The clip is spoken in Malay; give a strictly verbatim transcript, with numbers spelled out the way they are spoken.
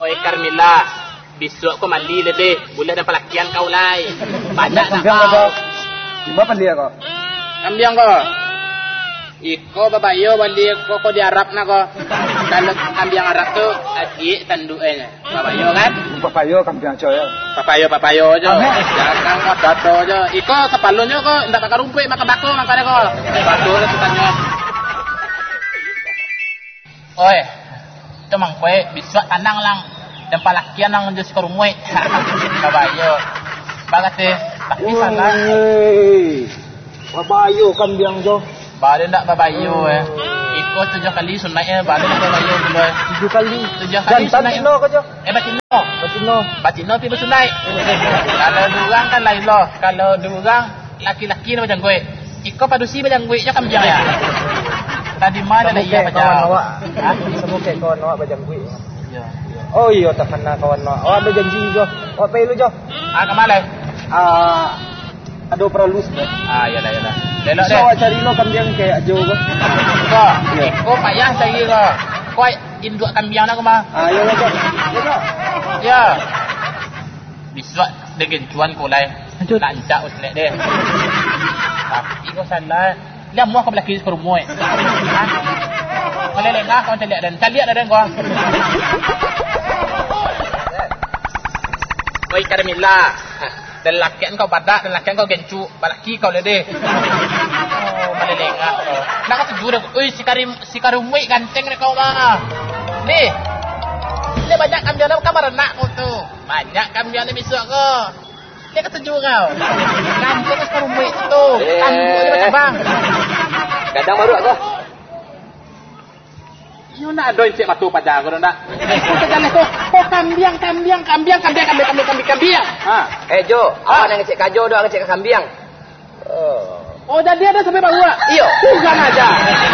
Oi Carmilla, besok kau mandi lebih. Boleh dan pelakian kau lai. Banyak nak kau. Gimana mandi kau? Kambiang kau. Iko babayo bali ko ko di Arab na ko. Kalau kambiang Arab tu adik tanduknya. Babayo kan? Babayo kambiang coy. Papayo papayo aja. Jangan kau dato aja. Iko kepalunnya ko ndak bakar rumput makan bako makanya ko. Bako tu tanya. Oi. Tu mang kue biswa tanang lang dan palakian lang just ko rumui. Babayo. Bagate tak bisa lah. Babayo kambiang jo. Balik nak babayo eh. Ikut tujuh kali sunat eh. Balik nak babayo dulu eh. Tujuh kali. Tujuh kali sunat. Batino kau jo. Eh batino. Batino. Batino pi bersunat. Kalau durang kan lain loh. Kalau durang laki-laki ni macam gue. Ikut padusi macam gue je kan biar ya. Tadi mana dah iya macam. Awak. Ha? Semua kawan kawan awak macam gue. Ya. Oh iya tak kena kawan awak. Awak ada janji jo. Awak pay lu jo. Ah ke mana? Ah ada peralus dah. Ah yalah yalah. Lelok so, deh. Awak cari lo kambiang kayak jo ke? Kau. Kau payah cari kau. Kau induk kambiang nak ke mah? Ah ya lah jo. Ya jo. Ya. Biswa dengan cuan kau lai. Lancar uslet deh. Tapi kau salah. Dia muak kau belaki ke rumah. Ha? Kau lelengah kau cari dan cari ada dan kau. Oi Carmilla. Dan laki kau badak dan laki kau gencu. Balaki kau lede. Oh, malelengah kau. Nak kau tujuh dah. Oi si Karim si Karumui ganteng ni kau mah. Ni. Dia banyak kambian dalam kamar nak kau tu. Banyak kambian ni besok kau. Dia ketujuh kau. Ganteng si Karumui tu. Tangguh dia macam bang. Gadang baru aku. You nak adoin cik matu pajar kau nak. Kau jalan tu. Oh kambiang kambiang kambiang kambiang kambiang kambiang kambiang kambiang. Ha. Eh Jo, awak nak ngecek kajo doang ngecek kambiang. Oh. Oh jadi ada sampai baru. Iyo. Bukan aja.